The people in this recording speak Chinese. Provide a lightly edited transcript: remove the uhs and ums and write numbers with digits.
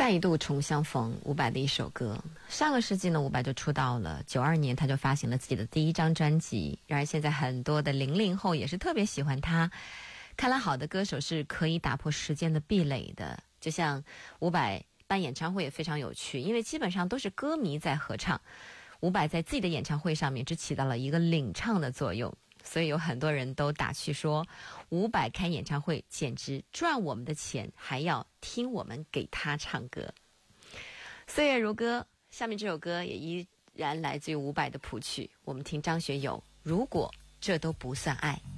再度重相逢，伍佰的一首歌。上个世纪呢，伍佰就出道了，92年他就发行了自己的第一张专辑。然而现在很多的00后也是特别喜欢他。看来好的歌手是可以打破时间的壁垒的。就像伍佰办演唱会也非常有趣，因为基本上都是歌迷在合唱，伍佰在自己的演唱会上面只起到了一个领唱的作用。所以有很多人都打趣说，伍佰开演唱会简直赚我们的钱，还要听我们给他唱歌。岁月如歌，下面这首歌也依然来自于伍佰的谱曲，我们听张学友《如果这都不算爱》。